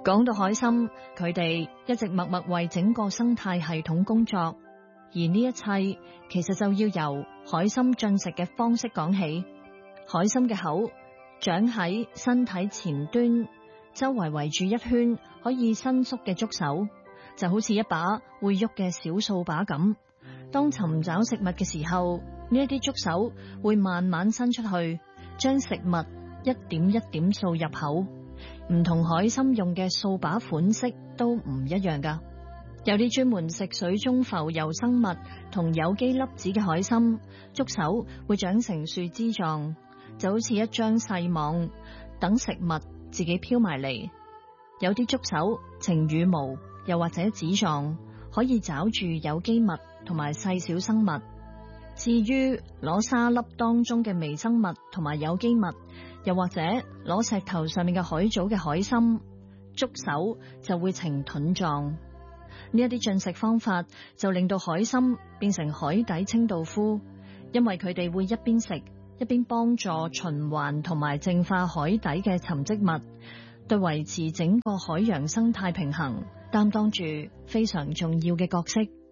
講到海參，佢哋一直默默為整個生態系統工作，而呢一切其實就要由海參進食嘅方式講起。海參嘅口長喺身體前端，周圍圍住一圈可以伸縮嘅觸手，就好似一把會喐嘅小掃把咁。當尋找食物嘅時候，呢一啲觸手會慢慢伸出去，將食物一點一點掃入口。唔同海參用嘅掃把款式都唔一樣㗎，有啲專門食水中浮游生物同有機粒子嘅海參，觸手會長成樹枝狀，就好似一張細網，等食物自己飄埋嚟。有啲觸手呈羽毛又或者紙狀，可以找住有機物同埋細小生物。至於攞沙粒當中嘅微生物同埋有機物，又或者攞石頭上面嘅海藻嘅海參，觸手就會呈盾狀。呢一啲進食方法就令到海參變成海底清道夫，因為佢哋會一邊食一邊幫助循環同埋淨化海底嘅沉積物，對維持整個海洋生態平衡擔當住非常重要嘅角色。